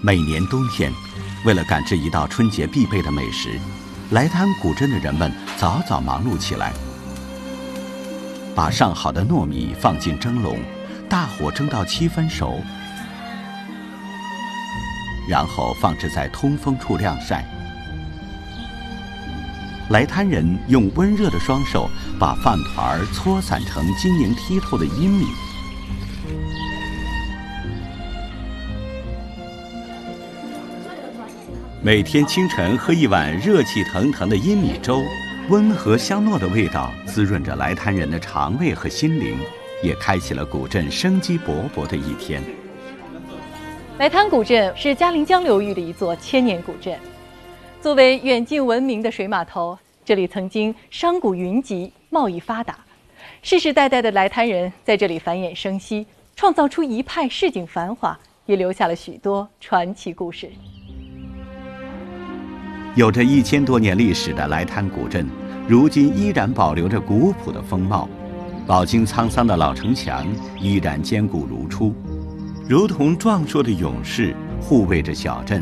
每年冬天，为了赶制一道春节必备的美食，来滩古镇的人们早早忙碌起来，把上好的糯米放进蒸笼，大火蒸到7分熟，然后放置在通风处晾晒。来滩人用温热的双手把饭团搓散成晶莹剔透的阴米。每天清晨喝一碗热气腾腾的阴米粥，温和香糯的味道滋润着来滩人的肠胃和心灵，也开启了古镇生机勃勃的一天。 来滩古镇是嘉陵江流域的一座千年古镇，作为远近闻名的水码头，这里曾经商贾云集，贸易发达，世世代代的来滩人在这里繁衍生息，创造出一派市井繁华，也留下了许多传奇故事。 有着1000多年历史的来滩古镇，如今依然保留着古朴的风貌，饱经沧桑的老城墙依然坚固如初，如同壮硕的勇士护卫着小镇，